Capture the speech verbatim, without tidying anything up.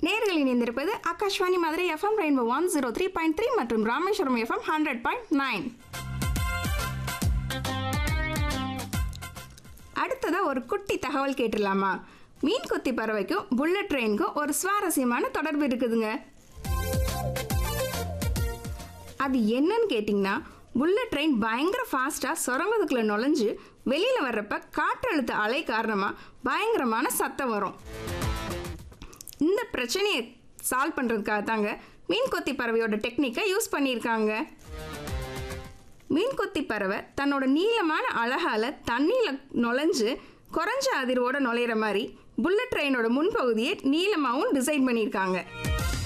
நேர்கள் இணைந்திருப்பது Akashvani Madurai FM rainbow one zero three point three மற்றும் Rameswaram FM hundred point nine. அடுத்ததாக ஒரு குட்டி தகவல் கேட்டுடலாமா? மீன் கொத்தி பறவைக்கும் புல்லட் ட்ரெயினுக்கும் ஒரு சுவாரஸ்யமான தொடர்பு இருக்குதுங்க. அது என்னன்னு கேட்டிங்கன்னா, புல்லட் ட்ரெயின் பயங்கர ஃபாஸ்ட்டாக சுரங்கத்துக்குள்ளே நுழைஞ்சு வெளியில் வர்றப்ப காற்றழுத்த அலை காரணமாக பயங்கரமான சத்தம் வரும். இந்த பிரச்சனையை சால்வ் பண்ணுறதுக்காக தாங்க மீன் கொத்தி பறவையோட டெக்னிக்கை யூஸ் பண்ணியிருக்காங்க. மீன் கொத்தி பறவை தன்னோட நீளமான அழகால் தண்ணியில் நுழைஞ்சு குறைஞ்ச அதிர்வோடு நுழையிற மாதிரி புல்லட் ட்ரெயினோட முன்பகுதியை நீளமாகவும் டிசைன் பண்ணியிருக்காங்க.